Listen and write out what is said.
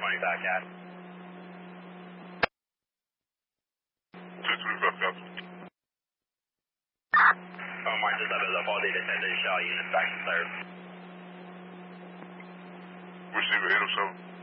25 cat. 225 cat. Mike, just up as a 40 descendant shell unit back to serve. Receiver 807.